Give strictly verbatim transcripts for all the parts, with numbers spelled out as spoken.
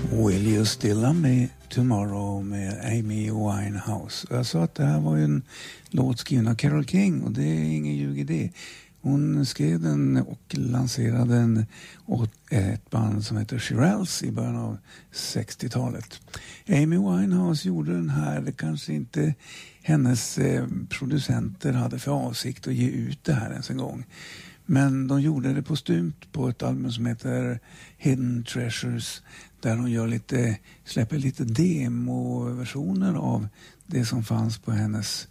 Will You Still Love Me Tomorrow med Amy Winehouse. Jag sa att det här var en låt skriven av Carole King och det är ingen ljug i det. Hon skrev den och lanserade den åt ett band som heter Shirelles i början av sextiotalet. Amy Winehouse gjorde den här, det kanske inte hennes eh, producenter hade för avsikt att ge ut det här ens en gång. Men de gjorde det postumt på ett album som heter Hidden Treasures, där de gör lite, släpper lite demo-versioner av det som fanns på hennes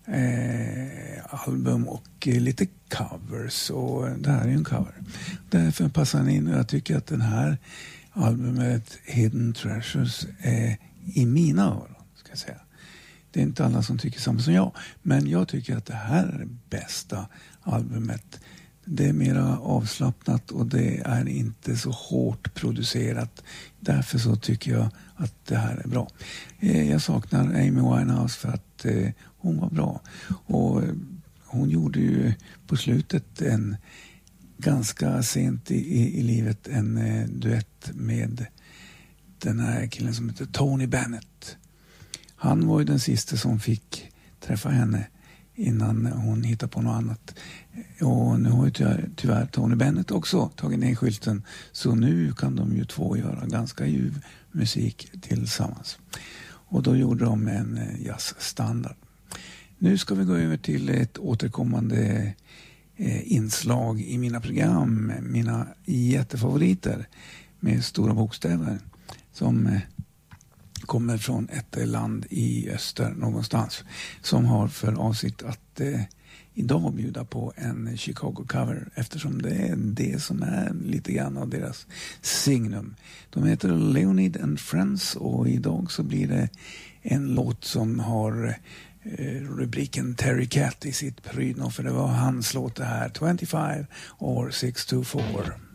eh, album och eh, lite covers, och det här är ju en cover. Därför passar den in och jag tycker att den här albumet Hidden Treasures är i mina öron, ska jag säga. Det är inte alla som tycker samma som jag, men jag tycker att det här är det bästa albumet. Det är mera avslappnat och det är inte så hårt producerat. Därför så tycker jag att det här är bra. Jag saknar Amy Winehouse för att hon var bra. Och hon gjorde ju på slutet en ganska sent i, i livet en duett med den här killen som heter Tony Bennett. Han var ju den sista som fick träffa henne innan hon hittade på något annat. Och nu har ju tyvärr, tyvärr Tony Bennett också tagit ner skylten. Så nu kan de ju två göra ganska ljuv musik tillsammans. Och då gjorde de en jazzstandard. Nu ska vi gå över till ett återkommande eh, inslag i mina program. Mina jättefavoriter med stora bokstäver som eh, kommer från ett land i öster någonstans, som har för avsikt att eh, idag bjuda på en Chicago-cover, eftersom det är det som är lite grann av deras signum. De heter Leonid and Friends och idag så blir det en låt som har eh, rubriken Terry Cat i sitt prydno, för det var hans låt det här, twenty-five or six two four.